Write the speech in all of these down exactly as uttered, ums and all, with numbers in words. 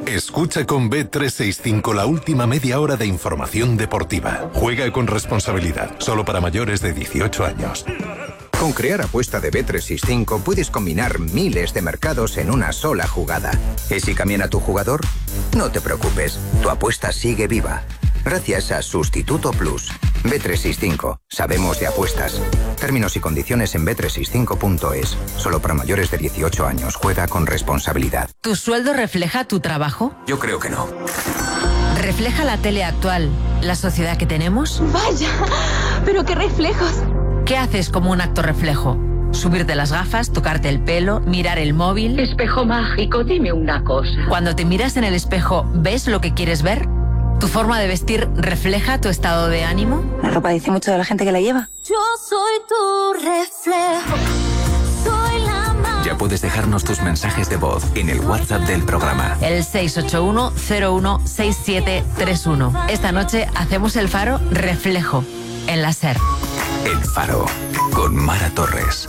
Escucha con B trescientos sesenta y cinco la última media hora de información deportiva. Juega con responsabilidad, solo para mayores de dieciocho años. Con Crear Apuesta de B trescientos sesenta y cinco puedes combinar miles de mercados en una sola jugada. ¿Y si cambian a tu jugador? No te preocupes, tu apuesta sigue viva. Gracias a Sustituto Plus. B trescientos sesenta y cinco. Sabemos de apuestas. Términos y condiciones en B trescientos sesenta y cinco punto es. Solo para mayores de dieciocho años. Juega con responsabilidad. ¿Tu sueldo refleja tu trabajo? Yo creo que no. ¿Refleja la tele actual la sociedad que tenemos? Vaya, pero qué reflejos. ¿Qué haces como un acto reflejo? ¿Subirte las gafas, tocarte el pelo, mirar el móvil? Espejo mágico, dime una cosa. Cuando te miras en el espejo, ¿ves lo que quieres ver? ¿Tu forma de vestir refleja tu estado de ánimo? La ropa dice mucho de la gente que la lleva. Yo soy tu reflejo. Soy la más... Ya puedes dejarnos tus mensajes de voz en el WhatsApp del programa. El seis ocho uno cero uno seis siete tres uno. Esta noche hacemos el Faro Reflejo en la SER. El Faro con Mara Torres.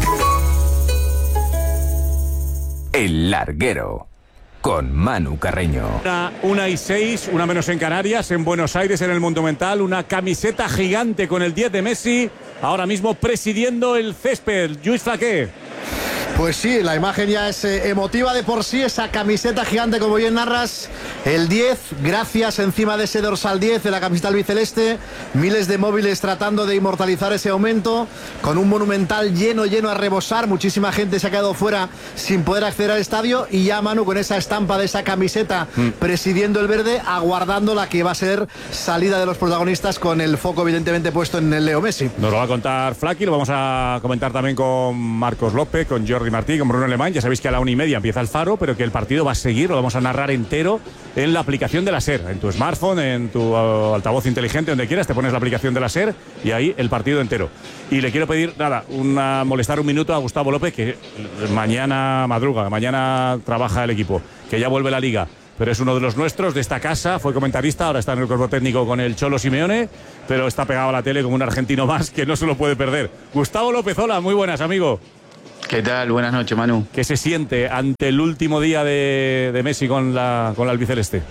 El Larguero con Manu Carreño. Una, una y seis, una menos en Canarias, en Buenos Aires, en el Monumental, una camiseta gigante con el diez de Messi, ahora mismo presidiendo el césped. Lluís Flaqué. Pues sí, la imagen ya es eh, emotiva de por sí, esa camiseta gigante, como bien narras, el diez, gracias encima de ese dorsal diez de la camiseta albiceleste, miles de móviles tratando de inmortalizar ese momento, con un Monumental lleno, lleno a rebosar, muchísima gente se ha quedado fuera sin poder acceder al estadio, y ya Manu con esa estampa de esa camiseta mm. presidiendo el verde, aguardando la que va a ser salida de los protagonistas, con el foco evidentemente puesto en el Leo Messi. Nos lo va a contar Flaky, lo vamos a comentar también con Marcos López, con Jordi Martí, con Bruno Alemán. Ya sabéis que a la una y media empieza el Faro, pero que el partido va a seguir, lo vamos a narrar entero en la aplicación de la SER, en tu smartphone, en tu uh, altavoz inteligente, donde quieras, te pones la aplicación de la SER y ahí el partido entero. Y le quiero pedir, nada, una, molestar un minuto a Gustavo López, que mañana madruga, mañana trabaja el equipo, que ya vuelve la Liga, pero es uno de los nuestros, de esta casa, fue comentarista, ahora está en el cuerpo técnico con el Cholo Simeone, pero está pegado a la tele como un argentino más que no se lo puede perder. Gustavo López, hola, muy buenas, amigo. ¿Qué tal? Buenas noches, Manu. ¿Qué se siente ante el último día de, de Messi con la, con la albiceleste?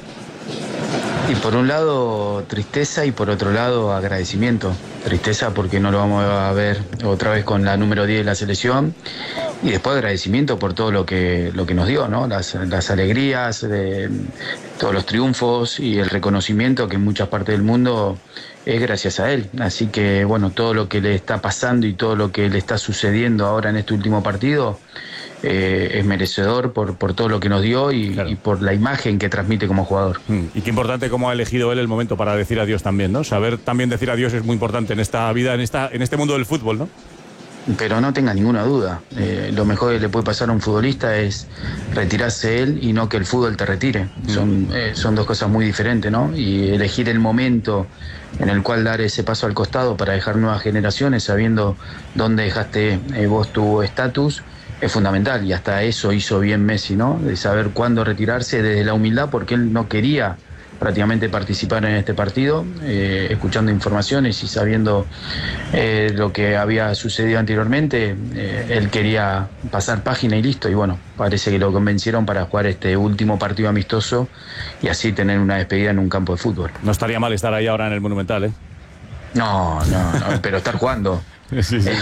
Y por un lado tristeza y por otro lado agradecimiento. Tristeza porque no lo vamos a ver otra vez con la número diez de la selección, y después agradecimiento por todo lo que, lo que nos dio, ¿no? Las, las alegrías, de, todos los triunfos y el reconocimiento que en muchas partes del mundo es gracias a él. Así que bueno, todo lo que le está pasando y todo lo que le está sucediendo ahora en este último partido eh, es merecedor por, por todo lo que nos dio y, claro. y por la imagen que transmite como jugador. Mm. Y qué importante cómo ha elegido él el momento para decir adiós también, ¿no? Saber también decir adiós es muy importante en esta vida, en esta, en este mundo del fútbol, ¿no? Pero no tenga ninguna duda, eh, lo mejor que le puede pasar a un futbolista es retirarse él y no que el fútbol te retire. Mm. Son, eh, son dos cosas muy diferentes, ¿no? Y elegir el momento en el cual dar ese paso al costado para dejar nuevas generaciones, sabiendo dónde dejaste eh, vos tu estatus, es fundamental. Y hasta eso hizo bien Messi, ¿no? De saber cuándo retirarse desde la humildad, porque él no quería prácticamente participar en este partido, eh, escuchando informaciones y sabiendo eh, lo que había sucedido anteriormente. Eh, él quería pasar página y listo, y bueno, parece que lo convencieron para jugar este último partido amistoso y así tener una despedida en un campo de fútbol. No estaría mal estar ahí ahora en el Monumental, ¿eh? No, no, no, pero estar jugando. Sí, sí.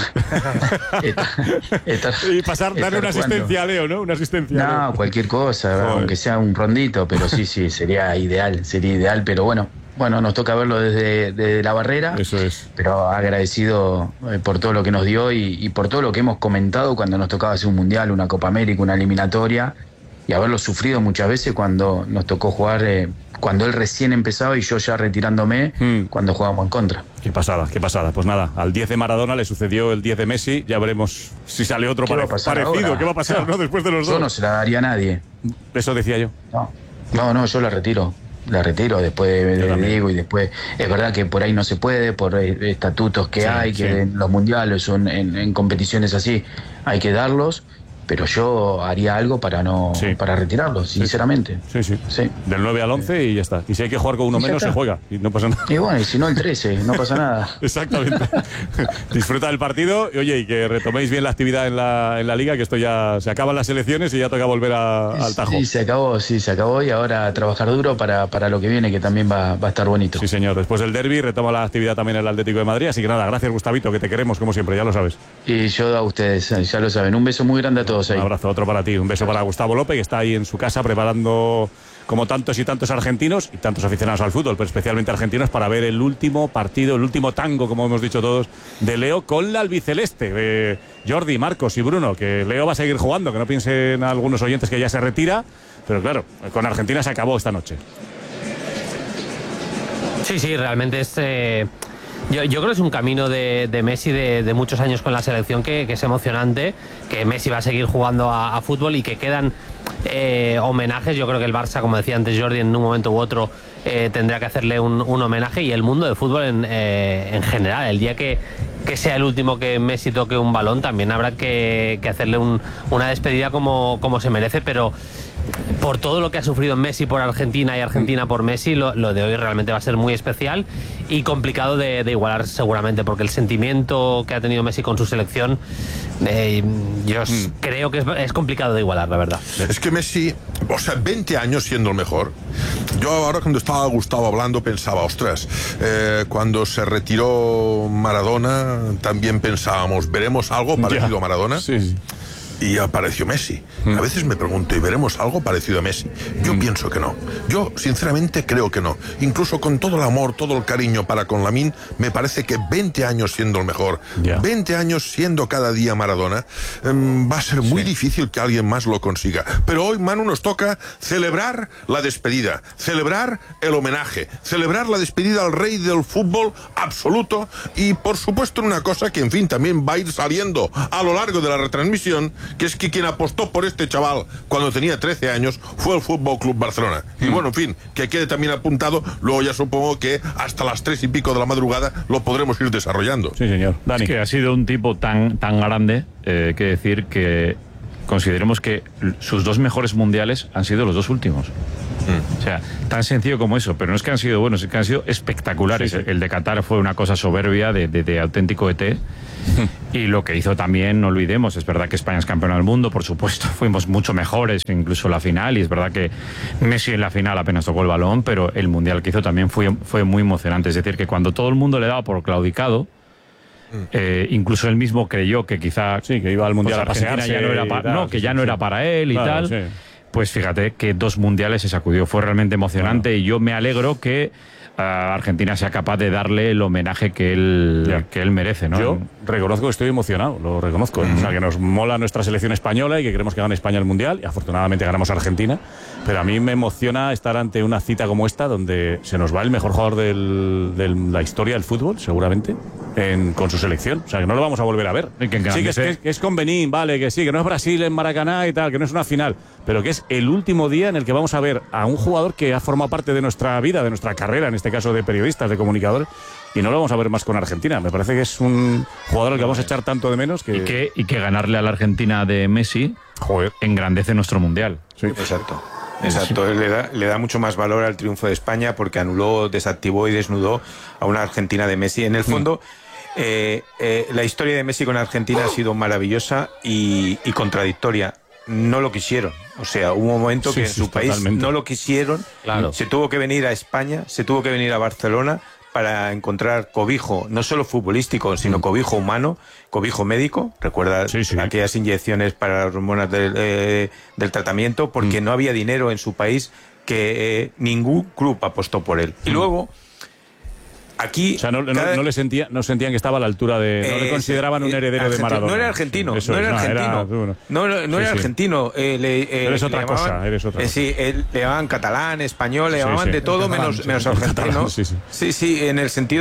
Está, está, y pasar, darle una asistencia a Leo, ¿no? Una asistencia. No, Leo. Cualquier cosa, Joder. Aunque sea un rondito, pero sí, sí, sería ideal, sería ideal, pero bueno, bueno, nos toca verlo desde, desde la barrera. Eso es. Pero agradecido por todo lo que nos dio y, y por todo lo que hemos comentado cuando nos tocaba hacer un mundial, una Copa América, una eliminatoria, y haberlo sufrido muchas veces cuando nos tocó jugar, eh, cuando él recién empezaba y yo ya retirándome, mm. cuando jugábamos en contra. Qué pasada, qué pasada. Pues nada, al diez de Maradona le sucedió el diez de Messi, ya veremos si sale otro pare parecido. Ahora? ¿Qué va a pasar, no, después de los yo dos? Yo no se la daría a nadie. Eso decía yo. No, no, no yo la retiro. La retiro después de, de Diego, y después es verdad que por ahí no se puede, por estatutos que sí, hay, que sí. en los mundiales o en, en, en competiciones así hay que darlos. pero yo haría algo para no sí. para retirarlo, sinceramente. Sí, sí. sí. sí. Del nueve al once y ya está. Y si hay que jugar con uno menos, se juega y no pasa nada. Y bueno, y si no el trece, no pasa nada. Exactamente. Disfruta del partido y oye, y que retoméis bien la actividad en la, en la liga, que esto ya se acaban las elecciones y ya toca volver a, al Tajo. Sí, se acabó, sí, se acabó y ahora trabajar duro para, para lo que viene, que también va, va a estar bonito. Sí, señor. Después del derbi retoma la actividad también el Atlético de Madrid, así que nada, gracias Gustavito, que te queremos como siempre, ya lo sabes. Y yo a ustedes, ya lo saben. Un beso muy grande a todos ahí. Un abrazo, otro para ti. Un beso para Gustavo López, que está ahí en su casa preparando, como tantos y tantos argentinos y tantos aficionados al fútbol, pero especialmente argentinos, para ver el último partido, el último tango, como hemos dicho todos, de Leo con la albiceleste. Eh, Jordi, Marcos y Bruno, que Leo va a seguir jugando, que no piensen algunos oyentes que ya se retira, pero claro, con Argentina se acabó esta noche. Sí, sí, realmente es... Eh... Yo, yo creo que es un camino de, de Messi de, de muchos años con la selección que, que es emocionante, que Messi va a seguir jugando a, a fútbol y que quedan eh, homenajes. Yo creo que el Barça, como decía antes Jordi, en un momento u otro eh, tendrá que hacerle un, un homenaje, y el mundo del fútbol en, eh, en general. El día que, que sea el último que Messi toque un balón, también habrá que, que hacerle un, una despedida como, como se merece, pero... por todo lo que ha sufrido Messi por Argentina y Argentina por Messi, lo, lo de hoy realmente va a ser muy especial y complicado de, de igualar seguramente, porque el sentimiento que ha tenido Messi con su selección, eh, yo mm. creo que es, es complicado de igualar, la verdad. Es que Messi, o sea, veinte años siendo el mejor. Yo ahora, cuando estaba Gustavo hablando, pensaba, ostras, eh, cuando se retiró Maradona, también pensábamos, ¿veremos algo parecido yeah. a Maradona? Sí, sí. Y apareció Messi. A veces me pregunto, ¿y veremos algo parecido a Messi? Yo mm. pienso que no. Yo, sinceramente, creo que no. Incluso con todo el amor, todo el cariño para con Lamine, me parece que veinte años siendo el mejor, yeah. veinte años siendo cada día Maradona, eh, va a ser muy sí. difícil que alguien más lo consiga. Pero hoy, Manu, nos toca celebrar la despedida, celebrar el homenaje, celebrar la despedida al rey del fútbol absoluto, y, por supuesto, una cosa que, en fin, también va a ir saliendo a lo largo de la retransmisión, que es que quien apostó por este chaval cuando tenía trece años fue el Fútbol Club Barcelona. Mm. Y bueno, en fin, que quede también apuntado. Luego ya supongo que hasta las tres y pico de la madrugada lo podremos ir desarrollando. Sí, señor. Dani. Es que ha sido un tipo tan, tan grande, eh, que decir que consideremos que sus dos mejores mundiales han sido los dos últimos. Mm. O sea, tan sencillo como eso, pero no es que han sido buenos, es que han sido espectaculares. Sí, sí. El de Qatar fue una cosa soberbia, de, de, de auténtico E T. Y lo que hizo también, no olvidemos, es verdad que España es campeona del mundo, por supuesto, fuimos mucho mejores, incluso la final, y es verdad que Messi en la final apenas tocó el balón, pero el mundial que hizo también fue, fue muy emocionante. Es decir, que cuando todo el mundo le daba por claudicado, eh, incluso él mismo creyó que quizá sí, que iba al mundial pues a pasearse, ya no era pa tal, no, que ya sí, no sí. era para él y claro, tal. Sí. Pues fíjate que dos mundiales se sacudió, fue realmente emocionante, bueno. Y yo me alegro que uh, Argentina sea capaz de darle el homenaje que él, yeah. que él merece, ¿no? Yo reconozco que estoy emocionado, lo reconozco. Mm-hmm. O sea, que nos mola nuestra selección española y que queremos que gane España el Mundial, y afortunadamente ganamos a Argentina, pero a mí me emociona estar ante una cita como esta, donde se nos va el mejor jugador de la historia del fútbol, seguramente, en, con su selección. O sea, que no lo vamos a volver a ver. Que sí, que es, que, es, que es con Benín, vale, que sí, que no es Brasil en Maracaná y tal, que no es una final, pero que es el último día en el que vamos a ver a un jugador que ha formado parte de nuestra vida, de nuestra carrera, en este caso de periodistas, de comunicadores, y no lo vamos a ver más con Argentina. Me parece que es un jugador al que vamos a echar tanto de menos que... Y que, y que ganarle a la Argentina de Messi, joder, engrandece nuestro Mundial. Sí. Exacto. Exacto, le da, le da mucho más valor al triunfo de España, porque anuló, desactivó y desnudó a una Argentina de Messi. En el fondo, mm. eh, eh, la historia de Messi con Argentina ha sido maravillosa y, y contradictoria. No lo quisieron, o sea, hubo un momento sí, que en sí, su país totalmente. No lo quisieron, claro. Se tuvo que venir a España, se tuvo que venir a Barcelona para encontrar cobijo, no solo futbolístico, sino mm. cobijo humano, cobijo médico. Recuerda sí, sí. aquellas inyecciones para las hormonas del, eh, del tratamiento, porque mm. no había dinero en su país, que eh, ningún club apostó por él. Mm. Y luego, aquí... O sea, no, no, cada... no le sentía, no sentían que estaba a la altura de... No eh, le consideraban un heredero argentino, de Maradona. No era argentino, sí, no era es, argentino. No, era, no, no, no sí, era sí. argentino. Eh, le, eh, eres otra llamaban, cosa, eres otra eh, cosa. Sí, eh, le llamaban catalán, español, le sí, llamaban sí. de todo catalán, menos, sí, menos sí, argentino. catalán, sí, sí. sí, sí, en el sentido...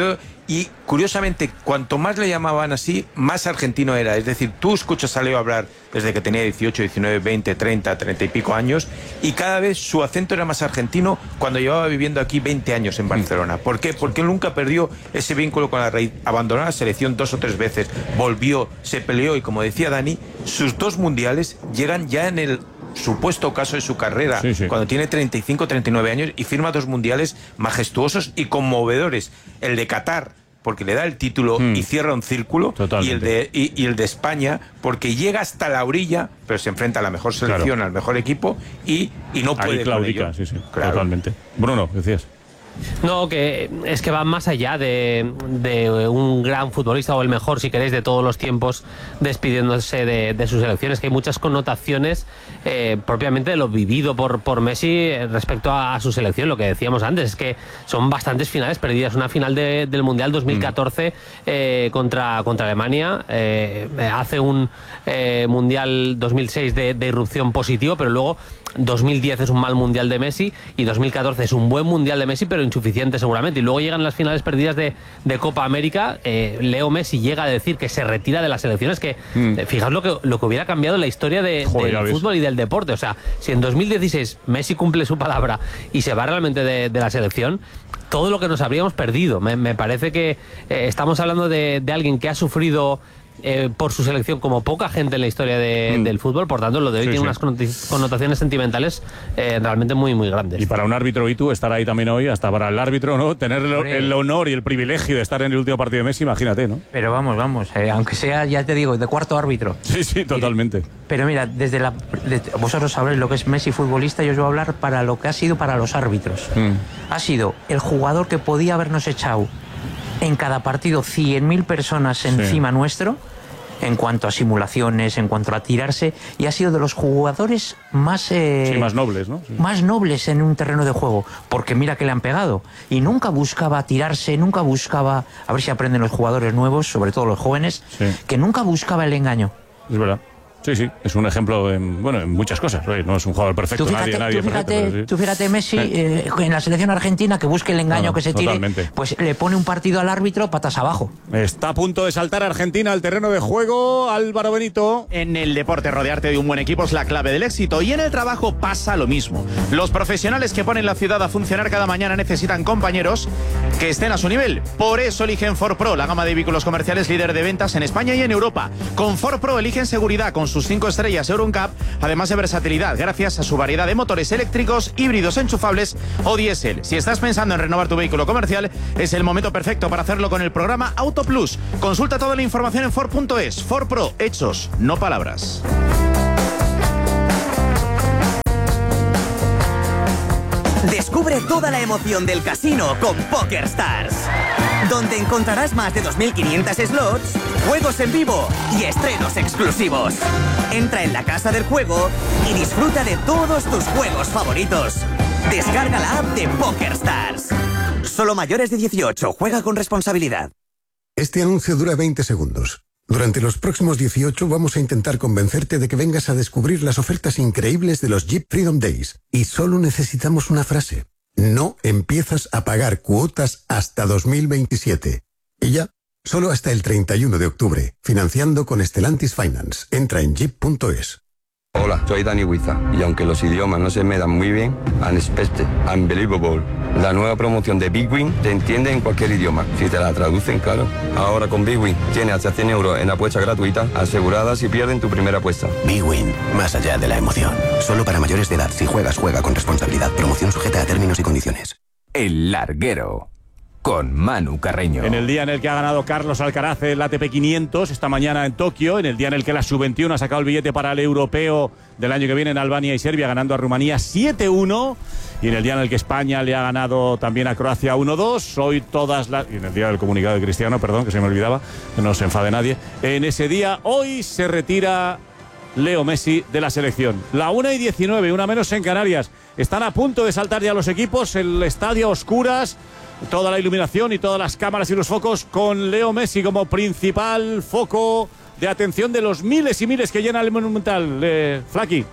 Y curiosamente, cuanto más le llamaban así, más argentino era. Es decir, tú escuchas a Leo hablar desde que tenía dieciocho, diecinueve, veinte, treinta, treinta y pico años, y cada vez su acento era más argentino cuando llevaba viviendo aquí veinte años en Barcelona. ¿Por qué? Porque él nunca perdió ese vínculo con la raíz. Abandonó la selección dos o tres veces, volvió, se peleó, y como decía Dani, sus dos mundiales llegan ya en el supuesto caso de su carrera, sí, sí. cuando tiene treinta y cinco, treinta y nueve años, y firma dos mundiales majestuosos y conmovedores. El de Qatar, porque le da el título mm. y cierra un círculo, y el, de, y, y el de España, porque llega hasta la orilla, pero se enfrenta a la mejor selección, claro. al mejor equipo, y, y no puede. Ahí claudica, sí, sí, claro. totalmente. Bruno, decías. No, que es que va más allá de, de un gran futbolista, o el mejor, si queréis, de todos los tiempos, despidiéndose de, de sus selecciones, que hay muchas connotaciones eh, propiamente de lo vivido por, por Messi respecto a, a su selección. Lo que decíamos antes es que son bastantes finales perdidas. Una final de, del Mundial dos mil catorce eh, contra, contra Alemania, eh, hace un eh, Mundial dos mil seis de, de irrupción positivo, pero luego dos mil diez es un mal Mundial de Messi, y dos mil catorce es un buen Mundial de Messi, pero insuficiente seguramente. Y luego llegan las finales perdidas de, de Copa América. eh, Leo Messi llega a decir que se retira de las selecciones, que mm. eh, fijaos lo que, lo que hubiera cambiado en la historia de, Joder, del fútbol y del deporte. O sea, si en dos mil dieciséis Messi cumple su palabra y se va realmente de, de la selección, todo lo que nos habríamos perdido. Me, me parece que eh, estamos hablando de, de alguien que ha sufrido Eh, por su selección como poca gente en la historia de, mm. del fútbol. Por tanto, lo de hoy sí, tiene sí. unas connotaciones sentimentales eh, realmente muy muy grandes. Y para un árbitro, y tú estar ahí también hoy, hasta para el árbitro, ¿no? Tener el, el honor y el privilegio de estar en el último partido de Messi, imagínate, ¿no? Pero vamos, vamos, eh, aunque sea, ya te digo, de cuarto árbitro. Sí, sí, totalmente. Pero mira, desde la de, vosotros sabréis lo que es Messi futbolista, yo os voy a hablar para lo que ha sido para los árbitros. Mm. Ha sido el jugador que podía habernos echado en cada partido cien mil personas encima sí. nuestro, en cuanto a simulaciones, en cuanto a tirarse, y ha sido de los jugadores más eh, sí, más nobles, ¿no? Sí. más nobles en un terreno de juego, porque mira que le han pegado, y nunca buscaba tirarse, nunca buscaba, a ver si aprenden los jugadores nuevos, sobre todo los jóvenes, sí. que nunca buscaba el engaño. Es verdad. Sí, sí, es un ejemplo en, bueno, en muchas cosas. No es un jugador perfecto, tú fíjate, nadie, nadie tú fíjate, perfecto. Sí. Tú fíjate, Messi, eh, en la selección argentina, que busque el engaño, no, no, que se tire, totalmente. Pues le pone un partido al árbitro patas abajo. Está a punto de saltar Argentina al terreno de juego. Álvaro Benito. En el deporte, rodearte de un buen equipo es la clave del éxito, y en el trabajo pasa lo mismo. Los profesionales que ponen la ciudad a funcionar cada mañana necesitan compañeros que estén a su nivel. Por eso eligen Ford Pro, la gama de vehículos comerciales líder de ventas en España y en Europa. Con Ford Pro eligen seguridad con sus cinco estrellas Euro N C A P, además de versatilidad gracias a su variedad de motores eléctricos, híbridos enchufables o diésel. Si estás pensando en renovar tu vehículo comercial, es el momento perfecto para hacerlo con el programa Auto Plus. Consulta toda la información en Ford punto es. Ford Pro, hechos, no palabras. Descubre toda la emoción del casino con PokerStars, donde encontrarás más de dos mil quinientos slots, juegos en vivo y estrenos exclusivos. Entra en la casa del juego y disfruta de todos tus juegos favoritos. Descarga la app de PokerStars. Solo mayores de dieciocho, juega con responsabilidad. Este anuncio dura veinte segundos. Durante los próximos dieciocho vamos a intentar convencerte de que vengas a descubrir las ofertas increíbles de los Jeep Freedom Days. Y solo necesitamos una frase. No empiezas a pagar cuotas hasta dos mil veintisiete. Y ya, solo hasta el treinta y uno de octubre. Financiando con Stellantis Finance. Entra en jeep punto es. Hola, soy Dani Huiza, y aunque los idiomas no se me dan muy bien, Unexpected, Unbelievable, la nueva promoción de Big Win te entiende en cualquier idioma, si te la traducen, claro. Ahora con Big Win tienes hasta cien euros en apuesta gratuita, asegurada si pierden tu primera apuesta. Big Win, más allá de la emoción. Solo para mayores de edad. Si juegas, juega con responsabilidad. Promoción sujeta a términos y condiciones. El Larguero, con Manu Carreño. En el día en el que ha ganado Carlos Alcaraz el A T P quinientos, esta mañana en Tokio, en el día en el que la sub veintiuno ha sacado el billete para el europeo del año que viene en Albania y Serbia, ganando a Rumanía siete uno, y en el día en el que España le ha ganado también a Croacia uno dos, hoy todas las... y en el día del comunicado de Cristiano, perdón, que se me olvidaba, que no se enfade nadie, en ese día, hoy se retira Leo Messi de la selección. La una y diecinueve, una menos en Canarias. Están a punto de saltar ya los equipos, el estadio a oscuras, toda la iluminación y todas las cámaras y los focos con Leo Messi como principal foco de atención de los miles y miles que llena el Monumental. Eh, Flaki.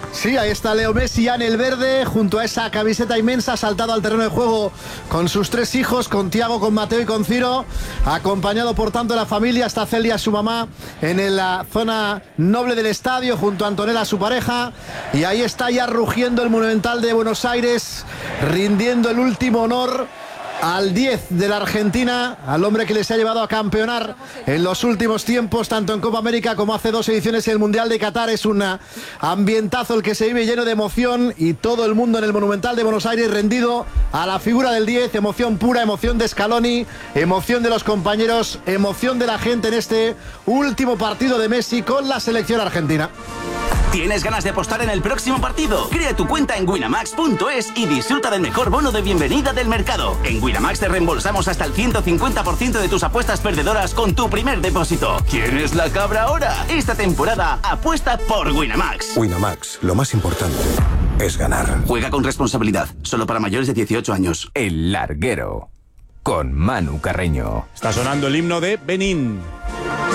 Sí, ahí está Leo Messi ya en el verde, junto a esa camiseta inmensa, saltado al terreno de juego con sus tres hijos, con Tiago, con Mateo y con Ciro, acompañado por tanto de la familia. Está Celia, su mamá, en la zona noble del estadio, junto a Antonella, su pareja, y ahí está ya rugiendo el Monumental de Buenos Aires, rindiendo el último honor al diez de la Argentina, al hombre que les ha llevado a campeonar en los últimos tiempos, tanto en Copa América como hace dos ediciones en el Mundial de Qatar. Es un ambientazo el que se vive, lleno de emoción, y todo el mundo en el Monumental de Buenos Aires rendido a la figura del diez. Emoción pura, emoción de Scaloni, emoción de los compañeros, emoción de la gente en este último partido de Messi con la selección argentina. ¿Tienes ganas de apostar en el próximo partido? Crea tu cuenta en winamax punto es y disfruta del mejor bono de bienvenida del mercado. En Winamax te reembolsamos hasta el ciento cincuenta por ciento de tus apuestas perdedoras con tu primer depósito. ¿Quieres la cabra ahora? Esta temporada apuesta por Winamax. Winamax, lo más importante es ganar. Juega con responsabilidad, solo para mayores de dieciocho años. El Larguero, con Manu Carreño. Está sonando el himno de Benín.